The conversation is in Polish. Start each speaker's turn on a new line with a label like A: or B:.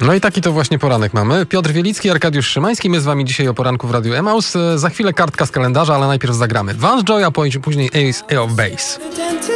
A: No i taki to właśnie poranek mamy. Piotr Wielicki, Arkadiusz Szymański. My z wami dzisiaj o poranku w Radiu Emaus. Za chwilę kartka z kalendarza, ale najpierw zagramy Vance Joy, a później Ace of Base.